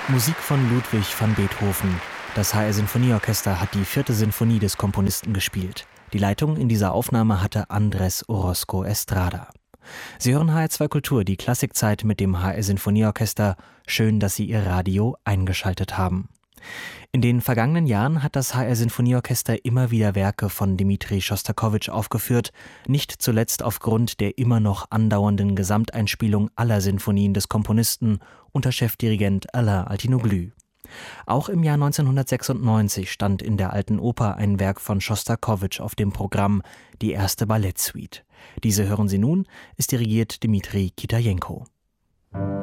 Musik von Ludwig van Beethoven. Das HR Sinfonieorchester hat die 4. Sinfonie des Komponisten gespielt. Die Leitung in dieser Aufnahme hatte Andrés Orozco Estrada. Sie hören HR2 Kultur, die Klassikzeit mit dem HR Sinfonieorchester. Schön, dass Sie Ihr Radio eingeschaltet haben. In den vergangenen Jahren hat das HR Sinfonieorchester immer wieder Werke von Dmitri Schostakowitsch aufgeführt, nicht zuletzt aufgrund der immer noch andauernden Gesamteinspielung aller Sinfonien des Komponisten unter Chefdirigent Alain Altinoglu. Auch im Jahr 1996 stand in der Alten Oper ein Werk von Schostakowitsch auf dem Programm, die erste Ballettsuite. Diese hören Sie nun, es dirigiert Dmitri Kitajenko.